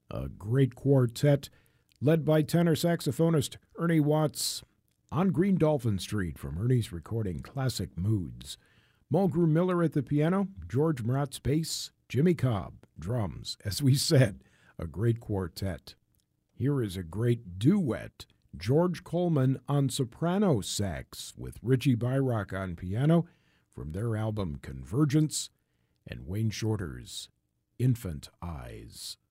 a great quartet led by tenor saxophonist Ernie Watts on Green Dolphin Street from Ernie's recording Classic Moods. Mulgrew Miller at the piano, George Maratz bass, Jimmy Cobb drums. As we said, a great quartet. Here is a great duet. George Coleman on soprano sax with Richie Byrock on piano from their album Convergence, and Wayne Shorter's Infant Eyes.